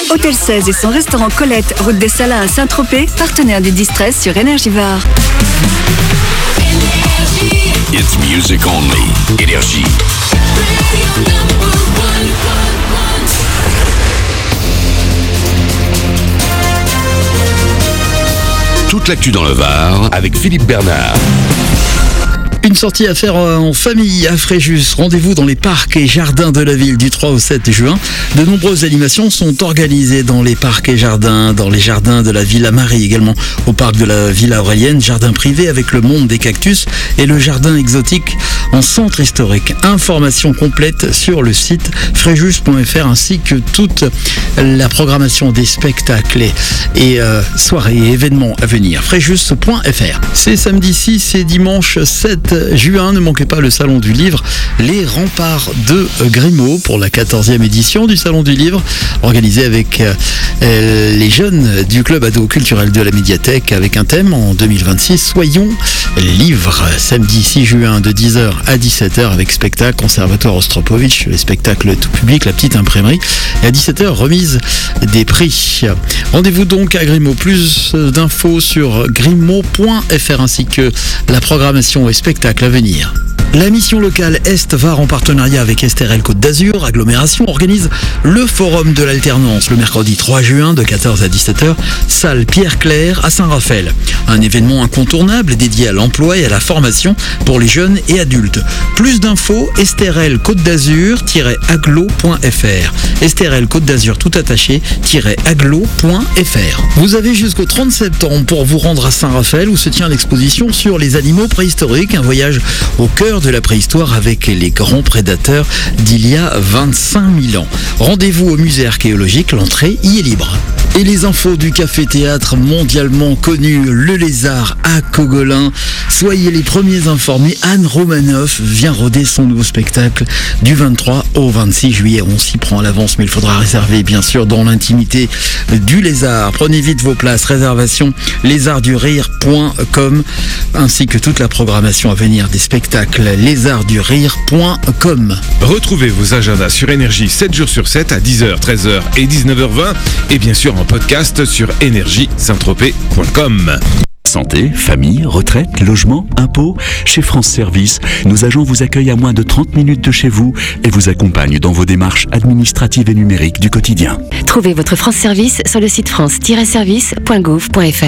Hôtel 16 et son restaurant Colette, route des Salins à Saint-Tropez, partenaire du Distress sur Énergivore. It's music only. Énergie. Toute l'actu dans le Var avec Philippe Bernard. Une sortie à faire en famille à Fréjus. Rendez-vous dans les parcs et jardins de la ville du 3 au 7 juin. De nombreuses animations sont organisées dans les parcs et jardins, dans les jardins de la Villa Marie également, au parc de la Villa Aurelienne, jardin privé avec le monde des cactus et le jardin exotique en centre historique. Information complète sur le site fréjus.fr ainsi que toute la programmation des spectacles et soirées et événements à venir. Fréjus.fr. C'est samedi 6 et dimanche 7 juin, ne manquez pas le Salon du Livre, les remparts de Grimaud pour la 14e édition du Salon du Livre, organisé avec les jeunes du club ado culturel de la médiathèque avec un thème en 2026, Soyons livres. Samedi 6 juin de 10h à 17h avec spectacle, conservatoire Ostropovitch, les spectacles tout public, la petite imprimerie, et à 17h remise des prix. Rendez-vous donc à Grimaud. Plus d'infos sur grimaud.fr ainsi que la programmation et spectacle à venir. La mission locale Est-Var en partenariat avec Estérel Côte d'Azur, agglomération, organise le Forum de l'Alternance le mercredi 3 juin de 14 à 17h, salle Pierre-Claire à Saint-Raphaël. Un événement incontournable dédié à l'emploi et à la formation pour les jeunes et adultes. Plus d'infos, Estérel Côte d'Azur-aglo.fr. Estérel Côte d'Azur tout attaché -aglo.fr. Vous avez jusqu'au 30 septembre pour vous rendre à Saint-Raphaël où se tient l'exposition sur les animaux préhistoriques, un voyage au cœur de la préhistoire avec les grands prédateurs d'il y a 25 000 ans. Rendez-vous au musée archéologique, l'entrée y est libre. Et les infos du café-théâtre mondialement connu, Le Lézard à Cogolin. Soyez les premiers informés, Anne Romanoff vient roder son nouveau spectacle du 23 au 26 juillet. On s'y prend à l'avance, mais il faudra réserver bien sûr dans l'intimité du Lézard. Prenez vite vos places, réservation lézardsdurire.com ainsi que toute la programmation à venir des spectacles lézardsdurire.com. Retrouvez vos agendas sur Énergie 7 jours sur 7 à 10h, 13h et 19h20 et bien sûr en podcast sur énergie-saint-tropez.com. Santé, famille, retraite, logement, impôts. Chez France Service, nos agents vous accueillent à moins de 30 minutes de chez vous et vous accompagnent dans vos démarches administratives et numériques du quotidien. Trouvez votre France Service sur le site france-service.gouv.fr.